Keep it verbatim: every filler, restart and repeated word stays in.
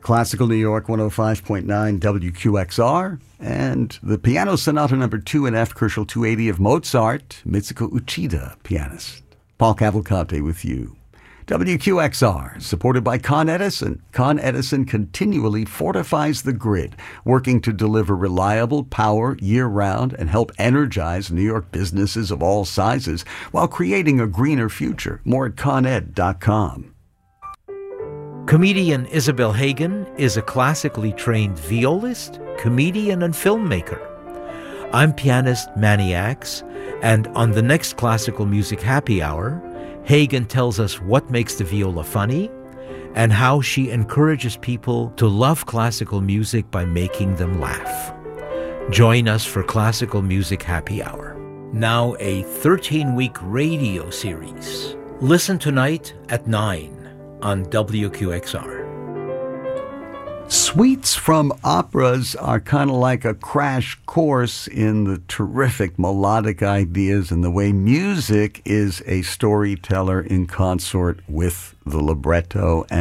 Classical New York one oh five point nine W Q X R, and the Piano Sonata number two in F Crucial two eighty of Mozart, Mitsuko Uchida, pianist. Paul Cavalcante with you. W Q X R, supported by Con Edison. Con Edison continually fortifies the grid, working to deliver reliable power year-round and help energize New York businesses of all sizes while creating a greener future. More at con ed dot com. Comedian Isabel Hagen is a classically trained violist, comedian, and filmmaker. I'm pianist Manny Axe, and on the next Classical Music Happy Hour, Hagen tells us what makes the viola funny and how she encourages people to love classical music by making them laugh. Join us for Classical Music Happy Hour. Now a thirteen-week radio series. Listen tonight at nine on W Q X R. Suites from operas are kind of like a crash course in the terrific melodic ideas and the way music is a storyteller in consort with the libretto and